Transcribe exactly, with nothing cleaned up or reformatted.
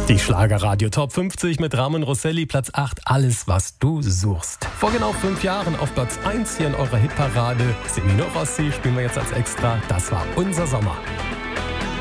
Die Schlagerradio Top fünfzig mit Ramon Rosselli, Platz acht, alles was du suchst. Vor genau fünf Jahren auf Platz eins hier in eurer Hitparade. Semino Rossi spielen wir jetzt als Extra, das war unser Sommer.